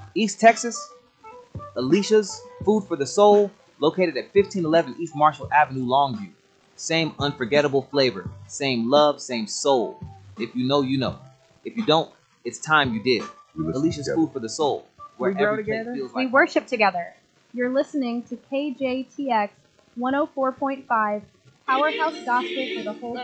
East Texas, Alicia's Food for the Soul, located at 1511 East Marshall Avenue, Longview. Same unforgettable flavor, same love, same soul. If you know, you know. If you don't, it's time you did. Alicia's together. Food for the Soul, where We grow every plate together. feels We like worship together. You're listening to KJTX 104.5, Powerhouse Gospel for the whole